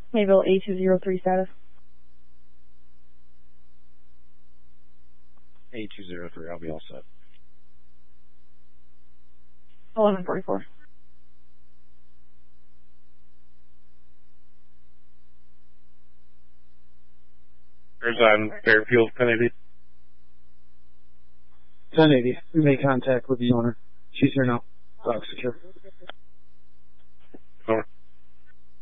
Mayville A203 status. A203, I'll be all set. 1144. There's on Fairfield, 1080. 1080. We made contact with the owner. She's here now. Dock secure. Over.